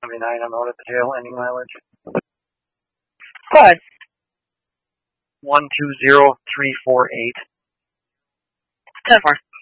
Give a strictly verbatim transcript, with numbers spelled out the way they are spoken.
seventy-nine, I'm out at the tail, ending mileage. Go ahead. one two zero three four eight. ten four.